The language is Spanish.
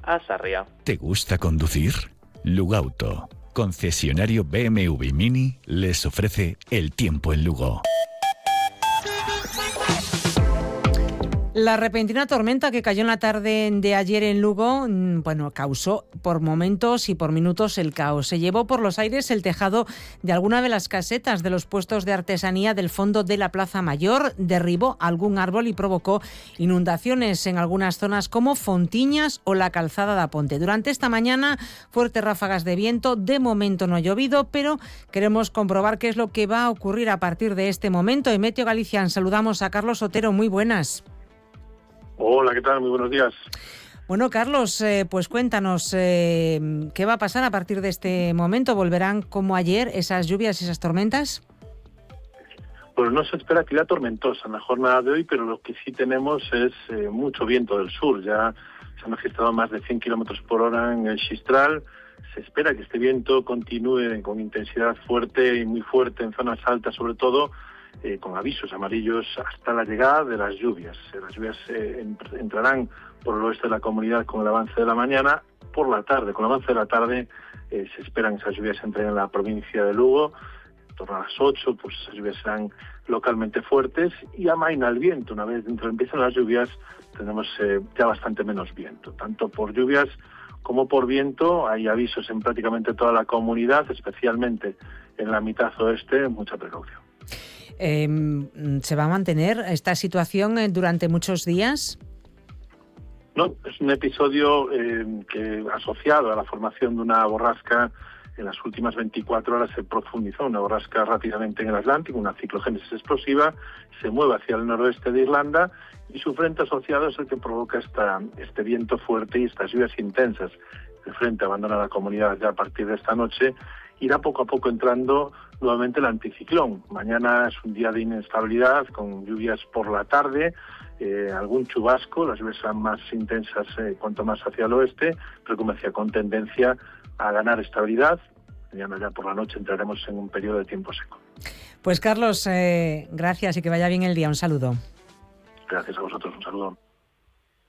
a Sarria. ¿Te gusta conducir? Lugauto, concesionario BMW Mini, les ofrece el tiempo en Lugo. La repentina tormenta que cayó en la tarde de ayer en Lugo, causó por momentos y por minutos el caos. Se llevó por los aires el tejado de alguna de las casetas de los puestos de artesanía del fondo de la Plaza Mayor, derribó algún árbol y provocó inundaciones en algunas zonas como Fontiñas o la calzada de Aponte. Durante esta mañana, fuertes ráfagas de viento. De momento no ha llovido, pero queremos comprobar qué es lo que va a ocurrir a partir de este momento. En Meteo Galicia saludamos a Carlos Otero. Muy buenas. Hola, ¿qué tal? Muy buenos días. Bueno, Carlos, pues cuéntanos, ¿qué va a pasar a partir de este momento? ¿Volverán como ayer esas lluvias y esas tormentas? Pues no se espera actividad tormentosa en la jornada de hoy, pero lo que sí tenemos es mucho viento del sur. Ya se han registrado más de 100 kilómetros por hora en el Xistral. Se espera que este viento continúe con intensidad fuerte y muy fuerte en zonas altas, sobre todo, con avisos amarillos hasta la llegada de las lluvias. Las lluvias entrarán por el oeste de la comunidad con el avance de la mañana. Por la tarde, con el avance de la tarde, se esperan que esas lluvias entren en la provincia de Lugo. En torno a las 8, pues esas lluvias serán localmente fuertes y amaina el viento. Una vez dentro empiezan las lluvias, tenemos ya bastante menos viento. Tanto por lluvias como por viento, hay avisos en prácticamente toda la comunidad, especialmente en la mitad oeste, mucha precaución. ¿Se va a mantener esta situación durante muchos días? No, es un episodio que asociado a la formación de una borrasca. En las últimas 24 horas se profundizó una borrasca rápidamente en el Atlántico, una ciclogénesis explosiva, se mueve hacia el noroeste de Irlanda y su frente asociado es el que provoca este viento fuerte y estas lluvias intensas. El frente abandona la comunidad ya a partir de esta noche. Irá poco a poco entrando nuevamente el anticiclón. Mañana es un día de inestabilidad con lluvias por la tarde, algún chubasco, las lluvias serán más intensas cuanto más hacia el oeste, pero como decía, con tendencia a ganar estabilidad. Mañana ya por la noche entraremos en un periodo de tiempo seco. Pues Carlos, gracias y que vaya bien el día. Un saludo. Gracias a vosotros, un saludo.